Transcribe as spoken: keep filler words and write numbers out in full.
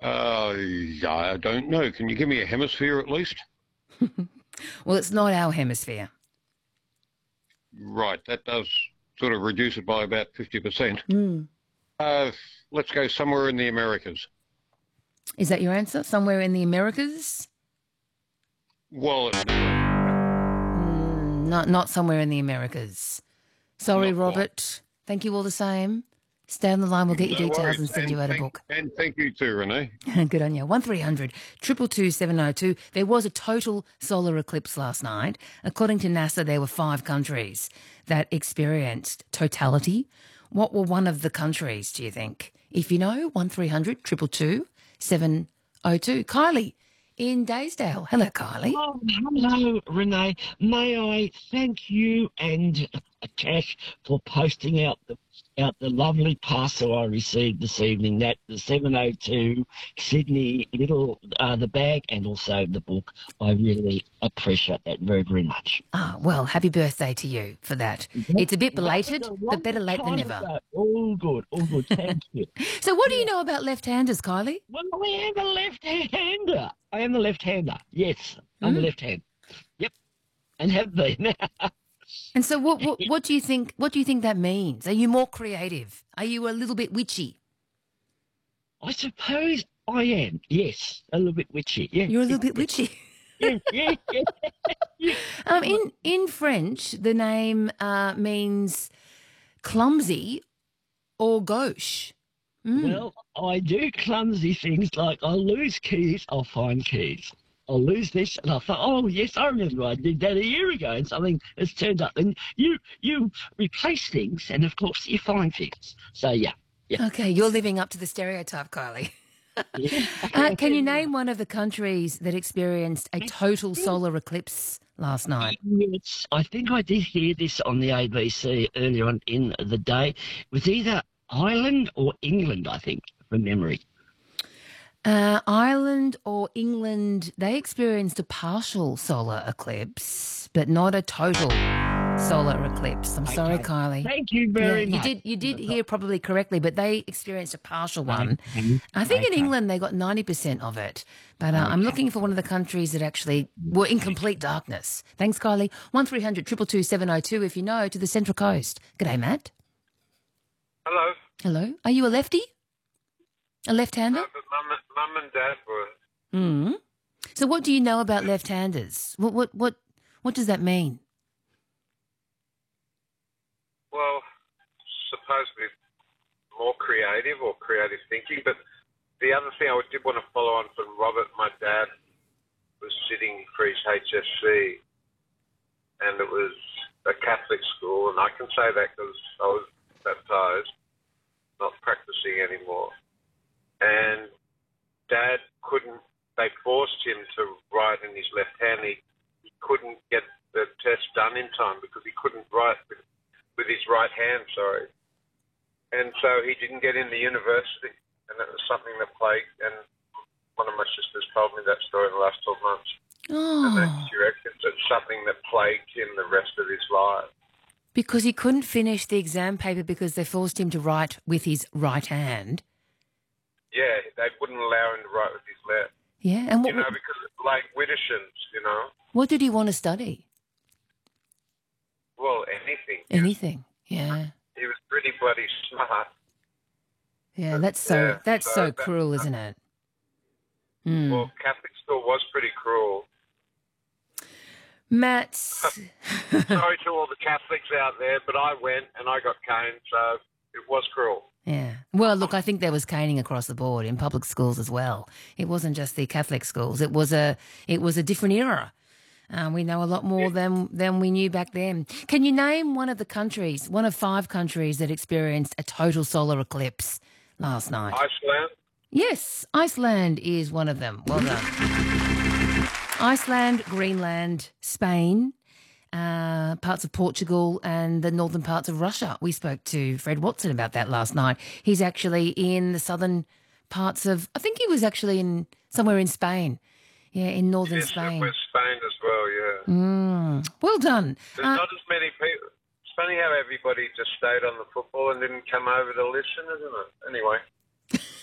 Uh, yeah, I don't know. Can you give me a hemisphere at least? Well, it's not our hemisphere. Right, that does sort of reduce it by about fifty percent. Mm. Uh, let's go somewhere in the Americas. Is that your answer? Somewhere in the Americas? Well, it never, Mm, not not somewhere in the Americas. Sorry, not quite. Robert. Thank you all the same. Stay on the line. We'll get your No details worries. and send And you out a thank book. and thank you too, Renee. Good on you. one three hundred two two two seven oh two. There was a total solar eclipse last night. According to NASA, there were five countries that experienced totality. What were one of the countries, do you think? If you know, one three hundred two two two seven oh two. Kylie in Daysdale. Hello, Kylie. Oh, hello, Renee. May I thank you and uh, Cash for posting out the out the lovely parcel I received this evening. That the seven oh two Sydney little uh, the bag and also the book. I really appreciate that very very much. Ah, well, happy birthday to you for that. That, It's a bit that was belated, a but long better late than time never. ago. All good, all good. Thank you. So what do you Yeah. know about left-handers, Kylie? Well, I am a left-hander. I am a left-hander. Yes, I'm a Mm. left-hander. Yep, and have been. And so what, what what do you think what do you think that means? Are you more creative? Are you a little bit witchy? I suppose I am. Yes, a little bit witchy. Yeah, You're a yeah, little bit witchy. yeah, yeah, yeah. yeah. Um, in in French, the name uh, means clumsy or gauche. Mm. Well, I do clumsy things like I'll lose keys, I'll find keys. I'll lose this, and I thought, oh yes, I remember I did that a year ago, and something has turned up. And you you replace things, and of course you find things. So yeah, yeah. Okay, you're living up to the stereotype, Kylie. yeah. Uh, can you name one of the countries that experienced a total solar eclipse last night? Yes, I think I did hear this on the A B C earlier on in the day. It was either Ireland or England, I think, from memory. Uh, Ireland or England, they experienced a partial solar eclipse, but not a total solar eclipse. I'm sorry, Okay. Kylie. Thank you Yeah, very you much. did you did hear probably correctly, but they experienced a partial one. Okay. I think in Okay. England they got ninety percent of it, but uh, I'm Okay. looking for one of the countries that actually were in complete darkness. Thanks, Kylie. one three hundred two two two seven oh two if you know, to the Central Coast. G'day, Matt. Hello. Hello. Are you a lefty? A left-hander? No, but mum, mum and dad were. Mm. So what do you know about left-handers? What what what what does that mean? Well, supposed to be more creative or creative thinking. But the other thing I did want to follow on from Robert, my dad was sitting for his H S C, and it was a Catholic school, and I can say that because I was baptised, not practicing anymore. And Dad couldn't, they forced him to write in his left hand. He, he couldn't get the test done in time because he couldn't write with, with his right hand, sorry. And so he didn't get into university, and that was something that plagued, and one of my sisters told me that story in the last twelve months. And that Oh, she reckons it's something that plagued him the rest of his life. because he couldn't finish the exam paper because they forced him to write with his right hand. Yeah, they wouldn't allow him to write with his left. Yeah, and You what know, because like Widdershins, you know, what did he want to study? well, anything. Anything. Yeah. He was pretty bloody smart. Yeah, that's so Yeah, that's so so that- cruel, isn't it? Mm. Well, Catholic school was pretty cruel. Matt, Sorry to all the Catholics out there, but I went and I got caned, so it was cruel. yeah. Well, look, I think there was caning across the board in public schools as well. It wasn't just the Catholic schools. It was a it was a different era. Um, we know a lot more than than we knew back then. Can you name one of the countries, one of five countries that experienced a total solar eclipse last night? Iceland, Yes, Iceland is one of them. Well done. Iceland, Greenland, Spain, uh, parts of Portugal, and the northern parts of Russia. We spoke to Fred Watson about that last night. He's actually in the southern parts of, I think he was actually in somewhere in Spain. Yeah, in northern yes, Spain. West Spain as well, yeah. Mm, well done. There's Uh, not as many people. It's funny how everybody just stayed on the football and didn't come over to listen, isn't it? Anyway.